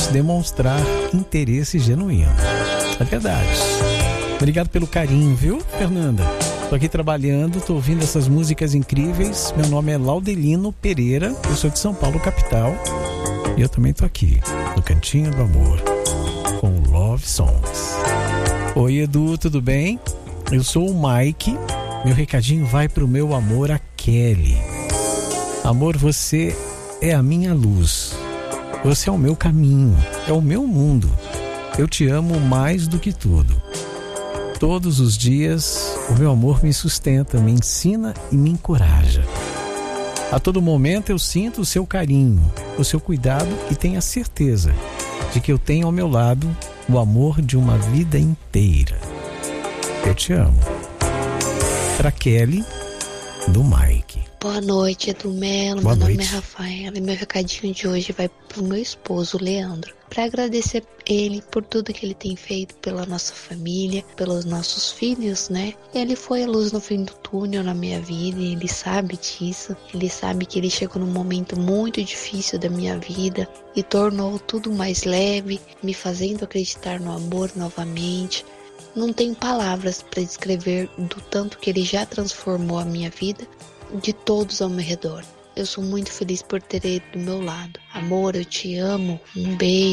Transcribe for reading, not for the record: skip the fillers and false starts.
vamos demonstrar interesse genuíno. É verdade. Obrigado pelo carinho, viu, Fernanda? Tô aqui trabalhando, tô ouvindo essas músicas incríveis. Meu nome é Laudelino Pereira, eu sou de São Paulo, capital. E eu também tô aqui, no Cantinho do Amor, com Love Songs. Oi, Edu, tudo bem? Eu sou o Mike. Meu recadinho vai pro meu amor, a Kelly. Amor, você é a minha luz. Você é o meu caminho, é o meu mundo. Eu te amo mais do que tudo. Todos os dias, o meu amor me sustenta, me ensina e me encoraja. A todo momento eu sinto o seu carinho, o seu cuidado e tenho a certeza de que eu tenho ao meu lado o amor de uma vida inteira. Eu te amo. Pra Kelly, do Mike. Boa noite, Edu Melo. Meu nome é Rafaela e meu recadinho de hoje vai pro meu esposo, Leandro, para agradecer ele por tudo que ele tem feito pela nossa família, pelos nossos filhos, né? Ele foi a luz no fim do túnel na minha vida e ele sabe disso. Ele sabe que ele chegou num momento muito difícil da minha vida e tornou tudo mais leve, me fazendo acreditar no amor novamente. Não tenho palavras para descrever do tanto que ele já transformou a minha vida, de todos ao meu redor. Eu sou muito feliz por ter ele do meu lado. Amor, eu te amo. Um beijo.